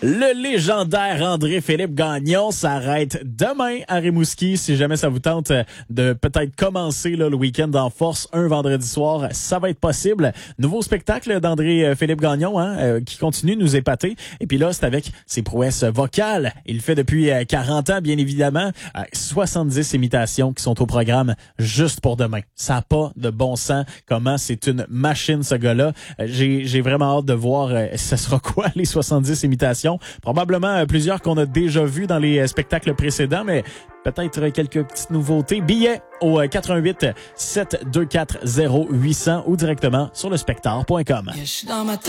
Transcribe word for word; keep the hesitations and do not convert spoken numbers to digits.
Le légendaire André-Philippe Gagnon s'arrête demain à Rimouski. Si jamais ça vous tente de peut-être commencer là, le week-end en force un vendredi soir, ça va être possible. Nouveau spectacle d'André-Philippe Gagnon hein, euh, qui continue de nous épater. Et puis là, c'est avec ses prouesses vocales. Il le fait depuis quarante ans, bien évidemment. Euh, soixante-dix imitations qui sont au programme juste pour demain. Ça n'a pas de bon sens. Comment c'est une machine, ce gars-là. Euh, j'ai, j'ai vraiment hâte de voir euh, ce sera quoi les soixante-dix imitations. Probablement euh, plusieurs qu'on a déjà vues dans les euh, spectacles précédents, mais peut-être euh, quelques petites nouveautés. Billets au euh, quatre un huit sept deux quatre zéro huit zéro zéro ou directement sur le spectacle point com.